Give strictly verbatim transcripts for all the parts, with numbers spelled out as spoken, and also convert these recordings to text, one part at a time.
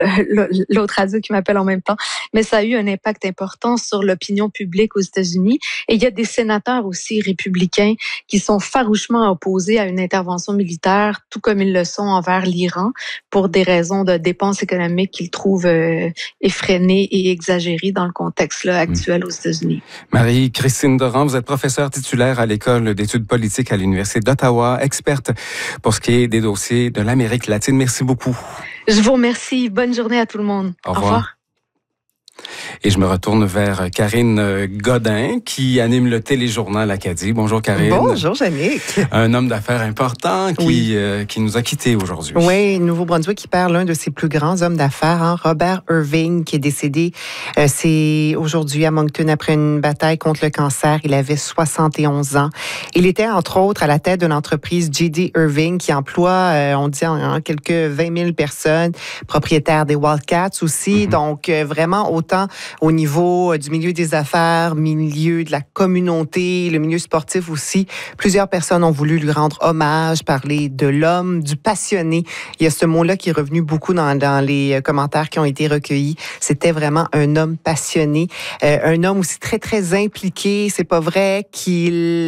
l'autre radio qui m'appelle en même temps, mais ça a eu un impact important sur l'opinion publique aux États-Unis. Et il y a des sénateurs aussi républicains qui sont farouchement opposés à une intervention militaire, tout comme ils le sont envers l'Iran, pour des raisons de dépenses économiques qu'ils trouvent euh, effrénées et exagérées dans le contexte là, actuel aux États-Unis. Marie-Christine Doran, vous êtes professeure titulaire à l'École d'études politiques à l'Université d'Ottawa, experte pour ce qui est des dossiers de l'Amérique latine. Merci beaucoup. Je vous remercie. Bonne journée à tout le monde. Au revoir. Au revoir. Et je me retourne vers Karine Godin, qui anime le téléjournal Acadie. Bonjour Karine. Bonjour Yannick. Un homme d'affaires important qui, oui. euh, qui nous a quittés aujourd'hui. Oui, Nouveau-Brunswick qui perd l'un de ses plus grands hommes d'affaires, hein, Robert Irving, qui est décédé. Euh, c'est aujourd'hui à Moncton après une bataille contre le cancer. Il avait soixante et onze ans. Il était entre autres à la tête de l'entreprise J D Irving qui emploie, euh, on dit, hein, quelques vingt mille personnes, propriétaire des Wildcats aussi. Mm-hmm. Donc, euh, vraiment autant au niveau du milieu des affaires, milieu de la communauté, le milieu sportif aussi. Plusieurs personnes ont voulu lui rendre hommage, parler de l'homme, du passionné. Il y a ce mot-là qui est revenu beaucoup dans, dans les commentaires qui ont été recueillis. C'était vraiment un homme passionné, euh, un homme aussi très, très impliqué. C'est pas vrai qu'il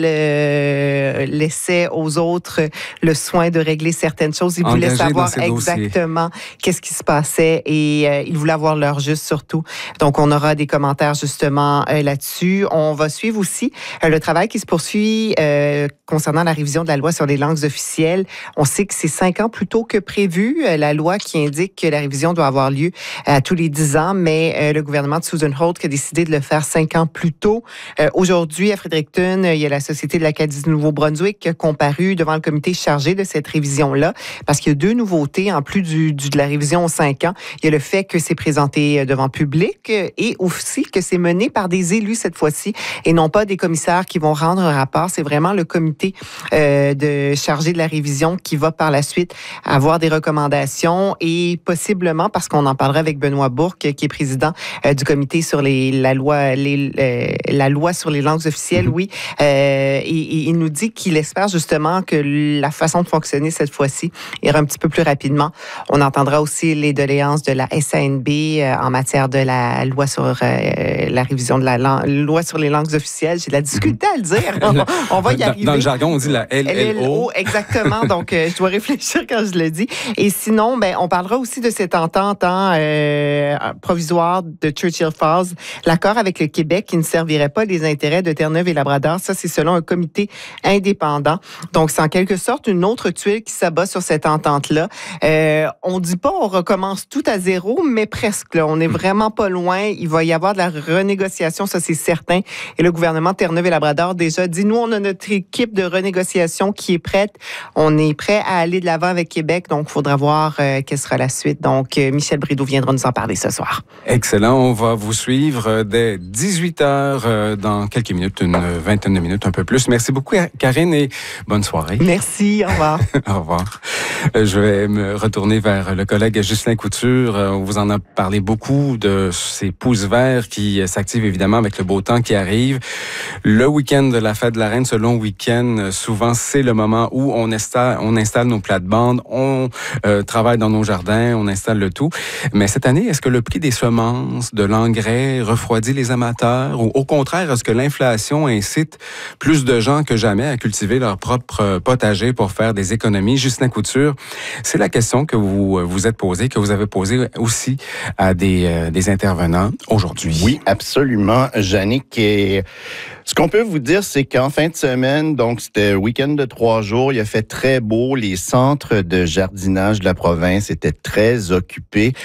euh, laissait aux autres le soin de régler certaines choses. Il voulait savoir exactement qu'est-ce qui se passait et euh, il voulait avoir l'heure juste surtout. Donc, on aura des commentaires justement euh, là-dessus. On va suivre aussi euh, le travail qui se poursuit euh, concernant la révision de la loi sur les langues officielles. On sait que c'est cinq ans plus tôt que prévu, euh, la loi qui indique que la révision doit avoir lieu à euh, tous les dix ans, mais euh, le gouvernement de Susan Holt a décidé de le faire cinq ans plus tôt. Euh, aujourd'hui, à Fredericton, il y a la Société de l'Acadie du Nouveau-Brunswick qui a comparu devant le comité chargé de cette révision-là, parce qu'il y a deux nouveautés, en plus du, du, de la révision aux cinq ans. Il y a le fait que c'est présenté devant public et aussi que c'est mené par des élus cette fois-ci et non pas des commissaires qui vont rendre un rapport. C'est vraiment le comité euh, de chargé de la révision qui va par la suite avoir des recommandations et possiblement, parce qu'on en parlera avec Benoît Bourque, qui est président euh, du comité sur les, la, loi, les, euh, la loi sur les langues officielles, mm-hmm. oui, euh, et, et il nous dit qu'il espère justement que la façon de fonctionner cette fois-ci ira un petit peu plus rapidement. On entendra aussi les doléances de la S A N B euh, en matière de la loi sur euh, la révision de la lan- loi sur les langues officielles. J'ai de la difficulté à le dire. On, on va y dans, arriver. Dans le jargon, on dit la L L O. Exactement. Donc, euh, je dois réfléchir quand je le dis. Et sinon, ben, on parlera aussi de cette entente hein, euh, provisoire de Churchill Falls, l'accord avec le Québec qui ne servirait pas les intérêts de Terre-Neuve et Labrador. Ça, c'est selon un comité indépendant. Donc, c'est en quelque sorte une autre tuile qui s'abat sur cette entente-là. Euh, on dit pas on recommence tout à zéro, mais presque. Là. On n'est vraiment pas loin. Il va y avoir de la renégociation, ça c'est certain. Et le gouvernement de Terre-Neuve et Labrador déjà dit, nous, on a notre équipe de renégociation qui est prête. On est prêt à aller de l'avant avec Québec, donc il faudra voir euh, quelle sera la suite. Donc, euh, Michel Brideau viendra nous en parler ce soir. Excellent. On va vous suivre dès dix-huit heures euh, dans quelques minutes, une vingtaine de minutes, un peu plus. Merci beaucoup, Karine, et bonne soirée. Merci. Au revoir. Au revoir. Je vais me retourner vers le collègue Ghislain Couture. On vous en a parlé beaucoup de ces pouces verts qui s'activent évidemment avec le beau temps qui arrive. Le week-end de la fête de la Reine, ce long week-end, souvent c'est le moment où on installe, on installe nos plates-bandes, on euh, travaille dans nos jardins, on installe le tout. Mais cette année, est-ce que le prix des semences, de l'engrais refroidit les amateurs ou au contraire, est-ce que l'inflation incite plus de gens que jamais à cultiver leur propre potager pour faire des économies? Ghislain Couture, c'est la question que vous vous êtes posée, que vous avez posée aussi à des, euh, des intervenants aujourd'hui. Oui, absolument, Yannick. Et ce qu'on peut vous dire, c'est qu'en fin de semaine, donc c'était un week-end de trois jours, il a fait très beau. Les centres de jardinage de la province étaient très occupés.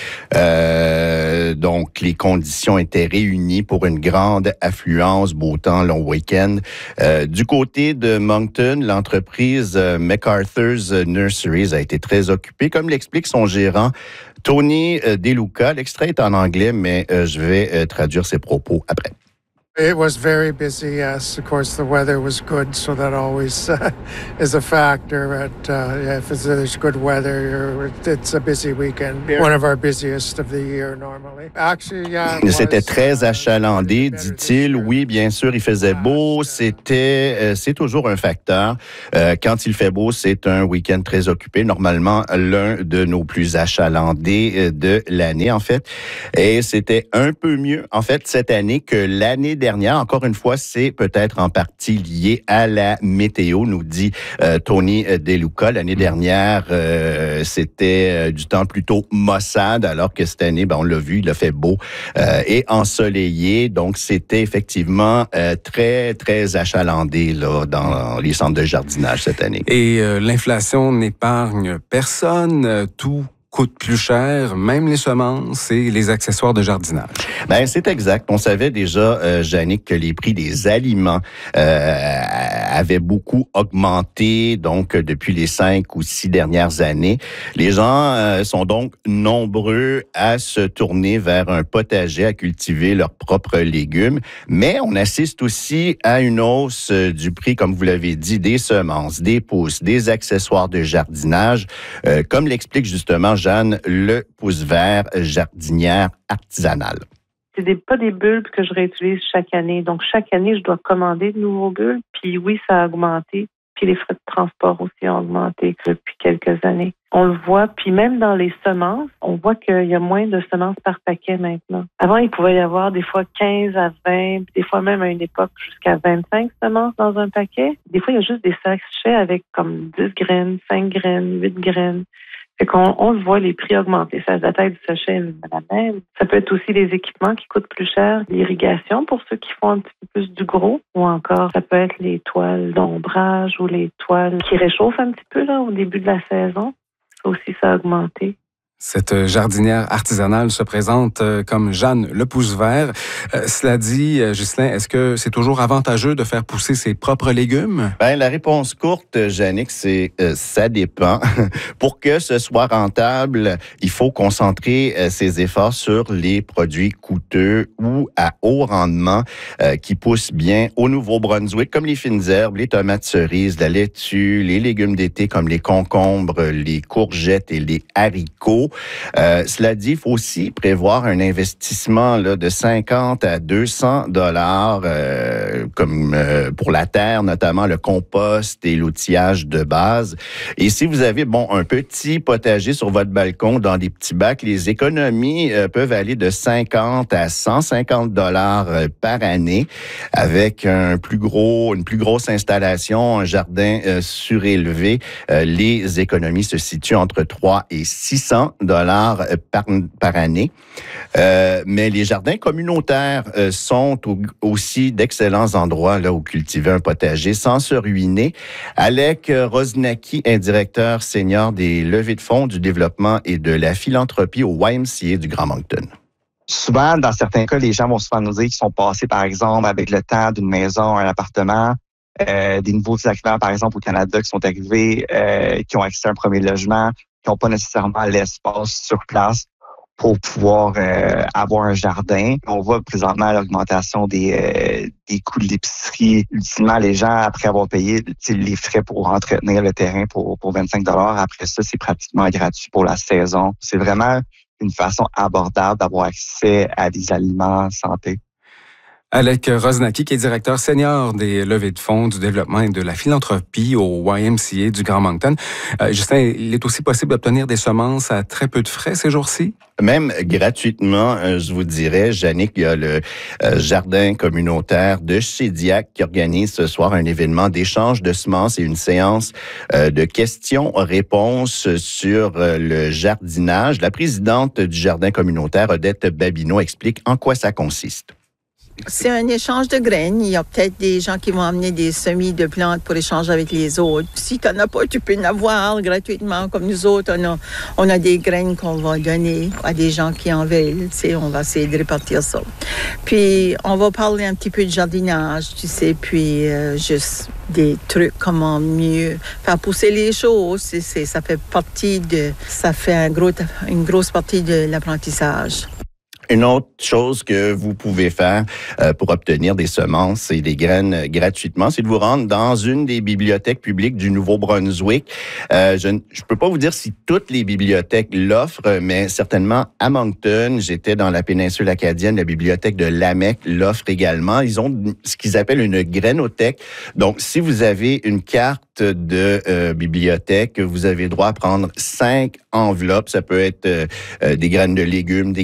Euh, donc, les conditions étaient réunies pour une grande affluence, beau temps, long week-end. Euh, du côté de Moncton, l'entreprise euh, MacArthur's Nurseries a été très occupée, comme l'explique son gérant Tony euh, DeLuca. L'extrait est en anglais, mais euh, je vais euh, traduire ses propos après. It was very busy, yes. Of course, the weather was good, so that always uh, is a factor. But uh, yeah, if there's good weather, it's a busy weekend. One of our busiest of the year normally. Actually, yeah. C'était très achalandé, dit-il. Oui, bien sûr, il faisait beau. C'était, euh, c'est toujours un facteur. Euh, quand il fait beau, c'est un week-end très occupé. Normalement, l'un de nos plus achalandés de l'année, en fait. Et c'était un peu mieux, en fait, cette année que l'année dernière. Encore une fois, c'est peut-être en partie lié à la météo, nous dit euh, Tony DeLuca. L'année dernière, euh, c'était euh, du temps plutôt maussade, alors que cette année, ben, on l'a vu, il a fait beau euh, et ensoleillé. Donc, c'était effectivement euh, très, très achalandé là, dans les centres de jardinage cette année. Et euh, l'inflation n'épargne personne. Euh, tout coûte plus cher, même les semences et les accessoires de jardinage. Ben c'est exact. On savait déjà, euh, Jannick, que les prix des aliments euh, avaient beaucoup augmenté, donc depuis les cinq ou six dernières années. Les gens euh, sont donc nombreux à se tourner vers un potager, à cultiver leurs propres légumes, mais on assiste aussi à une hausse du prix, comme vous l'avez dit, des semences, des pousses, des accessoires de jardinage, euh, comme l'explique justement Jeanne Le Pousse-Vert, jardinière artisanale. C'est des, pas des bulbes que je réutilise chaque année. Donc, chaque année, je dois commander de nouveaux bulbes. Puis oui, ça a augmenté. Puis les frais de transport aussi ont augmenté depuis quelques années. On le voit. Puis même dans les semences, on voit qu'il y a moins de semences par paquet maintenant. Avant, il pouvait y avoir des fois quinze à vingt, des fois même à une époque jusqu'à vingt-cinq semences dans un paquet. Des fois, il y a juste des sachets avec comme dix graines, cinq graines, huit graines. Fait qu'on on le voit, les prix augmenter. Ça, la taille du sachet est la même. Ça peut être aussi les équipements qui coûtent plus cher, l'irrigation pour ceux qui font un petit peu plus du gros, ou encore ça peut être les toiles d'ombrage ou les toiles qui réchauffent un petit peu là au début de la saison. Ça aussi, ça a augmenté. Cette jardinière artisanale se présente comme Jeanne Le Pousse-Vert. Euh, cela dit, Ghislain, est-ce que c'est toujours avantageux de faire pousser ses propres légumes? Ben, la réponse courte, Jannick, c'est euh, ça dépend. Pour que ce soit rentable, il faut concentrer euh, ses efforts sur les produits coûteux ou à haut rendement euh, qui poussent bien au Nouveau-Brunswick, comme les fines herbes, les tomates cerises, la laitue, les légumes d'été comme les concombres, les courgettes et les haricots. Euh, cela dit, il faut aussi prévoir un investissement là, de cinquante à deux cents dollars euh, comme euh, pour la terre, notamment le compost et l'outillage de base. Et si vous avez bon un petit potager sur votre balcon dans des petits bacs, les économies euh, peuvent aller de cinquante à cent cinquante dollars euh, par année avec un plus gros, une plus grosse installation, un jardin euh, surélevé. Euh, les économies se situent entre trois et six cents dollars par, par année. Euh, mais les jardins communautaires euh, sont au, aussi d'excellents endroits là où cultiver un potager sans se ruiner. Alec Rosnacki est directeur senior des levées de fonds, du développement et de la philanthropie au Y M C A du Grand Moncton. Souvent, dans certains cas, les gens vont souvent nous dire qu'ils sont passés, par exemple, avec le temps d'une maison, un appartement, euh, des nouveaux arrivants, par exemple, au Canada, qui sont arrivés, euh, qui ont accès à un premier logement, qui n'ont pas nécessairement l'espace sur place pour pouvoir euh, avoir un jardin. On voit présentement l'augmentation des, euh, des coûts de l'épicerie. Ultimement, les gens, après avoir payé les frais pour entretenir le terrain pour, pour vingt-cinq dollars, après ça, c'est pratiquement gratuit pour la saison. C'est vraiment une façon abordable d'avoir accès à des aliments santé. Alec Rosnacki, qui est directeur senior des levées de fonds, du développement et de la philanthropie au Y M C A du Grand Moncton. Euh, Justin, il est aussi possible d'obtenir des semences à très peu de frais ces jours-ci? Même gratuitement, je vous dirais, Jannick, il y a le jardin communautaire de Chédiac qui organise ce soir un événement d'échange de semences et une séance de questions-réponses sur le jardinage. La présidente du jardin communautaire, Odette Babineau, explique en quoi ça consiste. C'est un échange de graines. Il y a peut-être des gens qui vont amener des semis de plantes pour échanger avec les autres. Si tu n'en as pas, tu peux en avoir gratuitement. Comme nous autres, on a, on a des graines qu'on va donner à des gens qui en veulent. Tu sais, on va essayer de répartir ça. Puis, on va parler un petit peu de jardinage, tu sais, puis euh, juste des trucs, comment mieux faire pousser les choses. C'est, c'est, ça fait partie de, ça fait un gros, une grosse partie de l'apprentissage. Une autre chose que vous pouvez faire euh, pour obtenir des semences et des graines gratuitement, c'est de vous rendre dans une des bibliothèques publiques du Nouveau-Brunswick. Euh, je ne peux pas vous dire si toutes les bibliothèques l'offrent, mais certainement à Moncton, j'étais dans la péninsule acadienne, la bibliothèque de Lamec l'offre également. Ils ont ce qu'ils appellent une grainothèque. Donc, si vous avez une carte de euh, bibliothèque, vous avez droit à prendre cinq enveloppes. Ça peut être euh, des graines de légumes, des